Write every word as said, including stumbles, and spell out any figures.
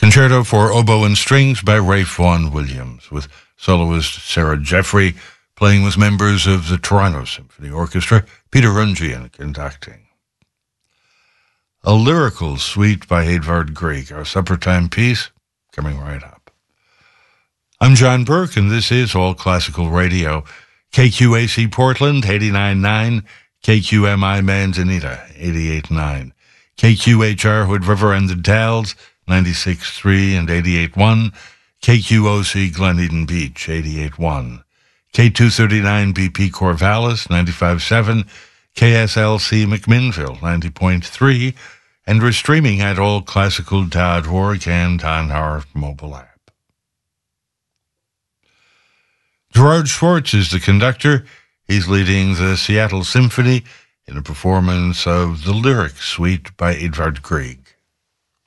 Concerto for Oboe and Strings by Ralph Vaughan Williams, with soloist Sarah Jeffrey playing with members of the Toronto Symphony Orchestra, Peter Rungian conducting. A lyrical suite by Edvard Grieg, our supper time piece, coming right up. I'm John Burke, and this is All Classical Radio. K Q A C Portland, eighty-nine point nine, K Q M I Manzanita, eighty-eight point nine, K Q H R Hood River and the Dalles, ninety-six point three and eighty-eight point one, K Q O C Glen Eden Beach, eighty-eight point one, K two thirty-nine B P Corvallis, ninety-five point seven, K S L C McMinnville, ninety point three, and we're streaming at all classical dot org and on our mobile app. Gerard Schwartz is the conductor. He's leading the Seattle Symphony in a performance of the Lyric Suite by Edvard Grieg.